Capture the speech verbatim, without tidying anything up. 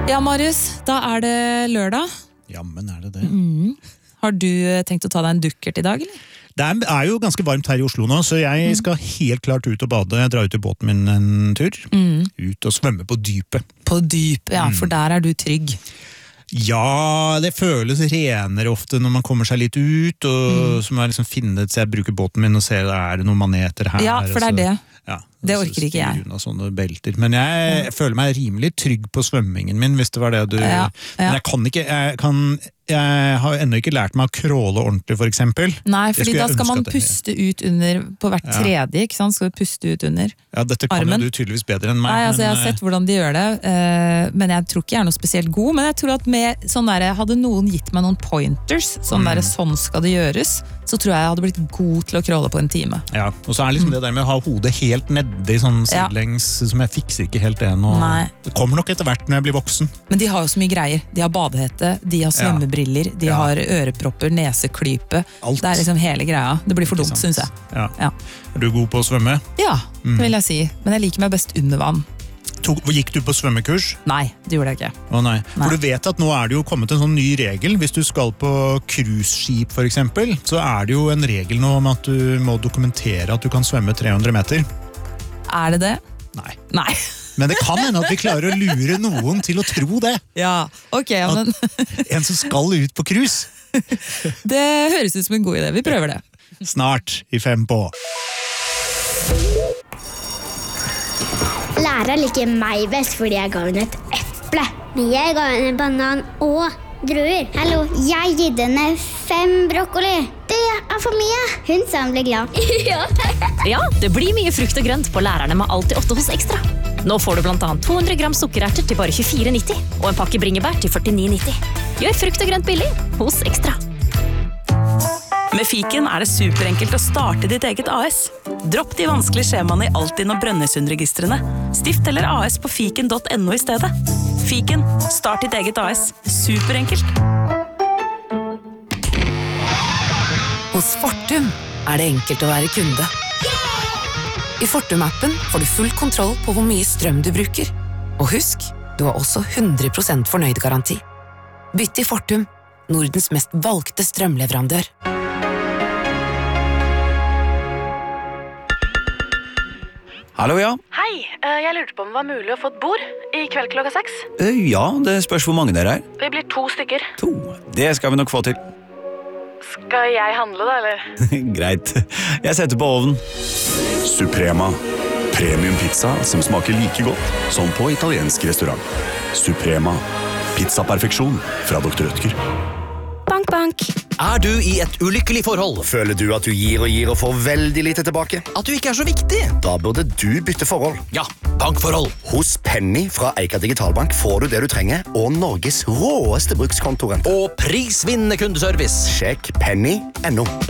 Ja, Marius, da er det lørdag. Jammen er det det. Mm. Har du tenkt å ta deg en dukkert i dag, eller? Det er jo ganske varmt her i Oslo nå, så jeg mm. skal helt klart ut og bade. Jeg drar ut i båten min en tur. Mm. Ut og svømme på dypet. På dypet, ja, for der er du trygg. Ja, det føles renere ofte når man kommer seg litt ut, og mm. så må jeg liksom finne et, så jeg bruker båten min og ser, er det noen maneter her? Ja, for det er det. Ja, det orker ikke jeg. Sånne belter. Men jeg, jeg føler meg rimelig trygg på svømmingen min, hvis det var det du... Ja, ja. Men jeg kan ikke, jeg, kan, jeg har ennå ikke lært meg å kråle ordentlig, for eksempel. Nei, fordi da skal man puste ut under, på hvert tredje, ikke sant? Skal du puste ut under Ja, dette kan armen. Jo du tydeligvis bedre enn meg. Nei, altså men, jeg har sett hvordan de gjør det, men jeg tror ikke jeg er noe spesielt god, men jeg tror at med sånn der, hadde noen gitt meg noen pointers, sånn der, sånn skal det gjøres, så tror jeg jeg hadde blitt god til å kråle på en time. Ja, og så er liksom det der med å ha hodet helt nedi sånn sidelengs, ja. Som jeg fikser ikke helt det nå. Nei. Det kommer nok etter hvert når jeg blir voksen. Men de har jo så mye greier. De har badehette, de har svømmebriller, de ja. har ørepropper, neseklype. Alt. Det er liksom hele greia. Det blir for dumt, synes jeg. Ja. Ja. Er du god på å svømme? Ja, det vil jeg si. Men jeg liker meg best under vann. Gikk du på svømmekurs? Nei, det gjorde jeg ikke. Å nei. nei. For du vet at nå er det jo kommet en sånn ny regel. Hvis du skal på cruiseskip for eksempel, så er det jo en regel nå om at du må dokumentere at du kan svømme tre hundre meter. Er det det? Nei. Nei. Men det kan hende at vi klarer å lure noen til å tro det. Ja, ok. Ja, men... en som skal ut på cruise. Det høres ut som en god idé. Vi prøver det. Snart i Fem på. Læreren liker meg best fordi jeg ga henne et eple. Men jeg ga henne en banan og druer. Hallo, jeg gitt henne fem brokkoli. Det er for mye. Hun sa hun ble glad. Ja. Ja, det blir mye frukt og grønt på lærerne med alltid åtte hos Ekstra. Nå får du blant annet to hundre gram sukkererter til bare tjuefire nitti og en pakke bringebær til førtini nitti. Gjør frukt og grønt billig hos Ekstra. Med Fiken er det superenkelt å starte ditt eget A S. Dropp de vanskelige skjemaene i Altinn og Brønnøysundregistrene. Stift eller A S på fiken punktum no i stedet. Fiken, start ditt eget A S. Superenkelt. Hos Fortum er det enkelt å være kunde. I Fortum-appen får du full kontroll på hvor mye strøm du bruker. Og husk, du har også hundre prosent fornøyd-garanti. Bytt til Fortum, Nordens mest valgte strømleverandør. Hallo, ja. Hei, jeg lurte på om det var mulig å få et bord i kveld klokka seks. Ja, det spørs hvor mange dere er. Vi blir to stykker. To, det skal vi nok få til. Skal jeg handle da, eller? Greit, jeg setter på ovnen. Suprema. Premium pizza som smaker like godt som på italiensk restaurant. Suprema. Pizzaperfeksjon fra doktor Rødtger. Bank, bank. Er du i et ulykkelig forhold? Føler du at du gir og gir og får veldig lite tilbake? At du ikke er så viktig? Da burde du bytte forhold. Ja, bankforhold. Hos Penny fra Eika Digitalbank får du det du trenger, og Norges råeste brukskontorent. Og prisvinnende kundeservice. Sjekk penny punktum no.